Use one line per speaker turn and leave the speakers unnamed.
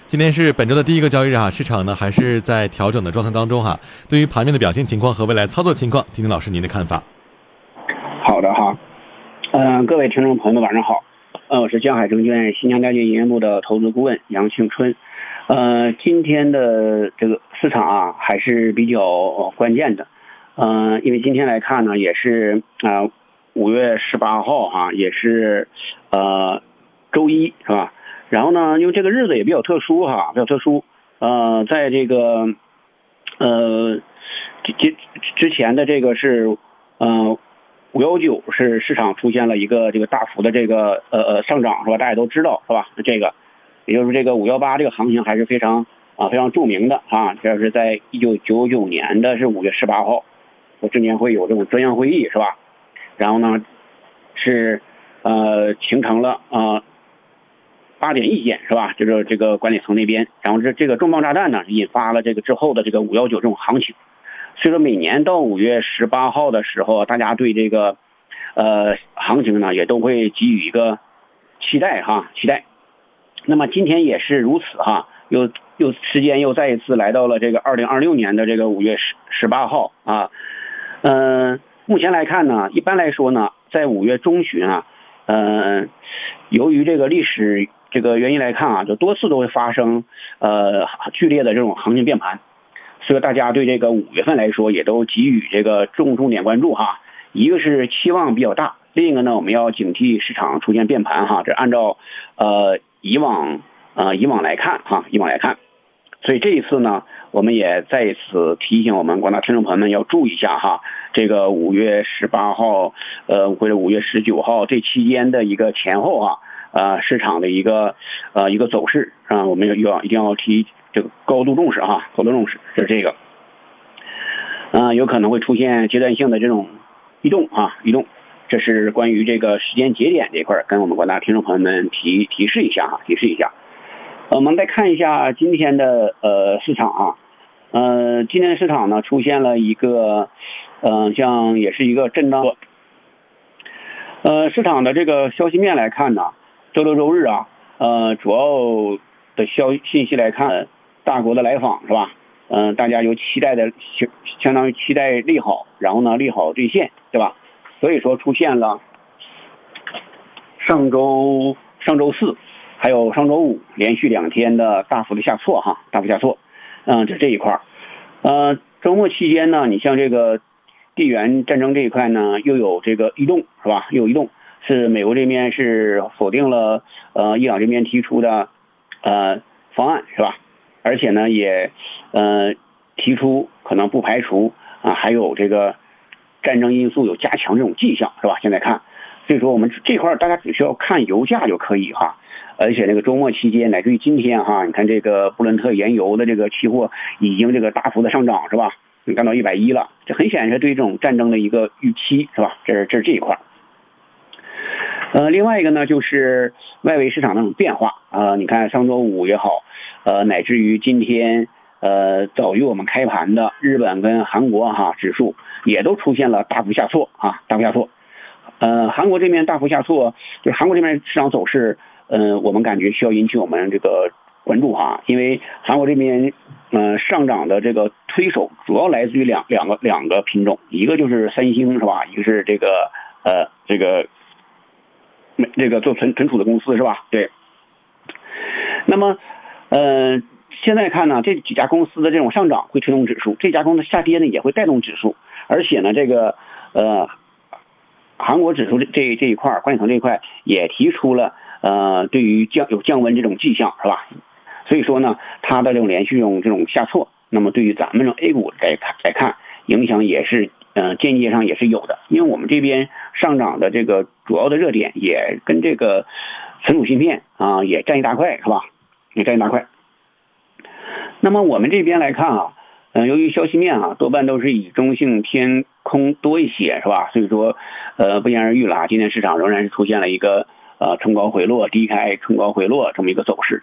今天是本周的第一个交易日市场呢还是在调整的状态当中对于盘面的表现情况和未来操作情况，听听老师您的看法。
好的哈，各位听众朋友们晚上好，我是江海证券新疆家军营业部的投资顾问杨庆春。今天的这个市场还是比较关键的，因为今天来看呢，也是5月18号也是周一是吧？然后呢，因为这个日子也比较特殊在这个之前的这个是519是市场出现了一个这个大幅的这个上涨是吧？大家都知道是吧？这个也就是这个518这个行情还是非常著名的这是在1999年的是5月18号，证监会有这种专项会议是吧？然后呢是形成了8点意见是吧？就是这个管理层那边，然后这个重磅炸弹呢引发了这个之后的这个519这种行情。所以说每年到5月18号的时候，大家对这个行情呢也都会给予一个期待。那么今天也是如此又时间又再一次来到了这个2026年的这个5月18号目前来看呢，一般来说呢，在5月中旬由于这个历史这个原因来看就多次都会发生剧烈的这种行情变盘，所以大家对这个5月份来说也都给予这个重点关注一个是期望比较大，另一个呢我们要警惕市场出现变盘这按照以往来看所以这一次呢，我们也再一次提醒我们广大听众朋友们要注意一下这个5月18号或者5月19号这期间的一个前后市场的一个走势我们一定要提这个高度重视就是这个有可能会出现阶段性的这种移动，这是关于这个时间节点这一块跟我们广大听众朋友们提示一下。我们再看一下今天的市场今天的市场呢出现了一个像也是一个震荡。市场的这个消息面来看呢，周六周日主要的信息来看，大国的来访是吧？大家有期待的，相当于期待利好，然后呢利好兑现，对吧？所以说出现了上周四还有上周五连续2天的大幅的下挫这一块周末期间呢，你像这个地缘战争这一块呢，又有这个异动是吧？又有异动，是美国这边是否定了伊朗这边提出的方案是吧？而且呢也提出可能不排除还有这个战争因素有加强这种迹象是吧？现在看，所以说我们这块大家只需要看油价就可以而且那个周末期间乃至于今天你看这个布伦特原油的这个期货已经这个大幅的上涨是吧？干到110了，这很显然是对这种战争的一个预期是吧？这是这一块。另外一个呢就是外围市场那种变化你看上周五也好乃至于今天早于我们开盘的日本跟韩国指数也都出现了大幅下挫韩国这边大幅下挫，就是韩国这边市场走势我们感觉需要引起我们这个关注因为韩国这边上涨的这个推手主要来自于两个品种，一个就是三星是吧？一个是这个做存储的公司是吧？对。那么现在看呢，这几家公司的这种上涨会推动指数，这家公司下跌呢也会带动指数，而且呢这个韩国指数这一块管理层这一块也提出了对于有降温这种迹象是吧？所以说呢它的这种连续这种下挫，那么对于咱们这种 A 股来看影响也是间接上也是有的，因为我们这边上涨的这个主要的热点也跟这个存储芯片也占一大块是吧？也占一大块。那么我们这边来看由于消息面多半都是以中性偏空多一些是吧？所以说不言而喻了今天市场仍然是出现了一个冲高回落低开冲高回落这么一个走势。